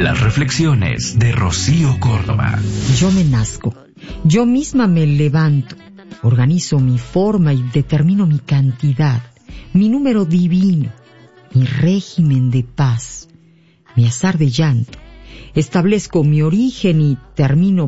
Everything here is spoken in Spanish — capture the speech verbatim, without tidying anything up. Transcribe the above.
Las reflexiones de Rocío Córdoba. Yo me nazco, yo misma me levanto, organizo mi forma y determino mi cantidad, mi número divino, mi régimen de paz, mi azar de llanto. Establezco mi origen y termino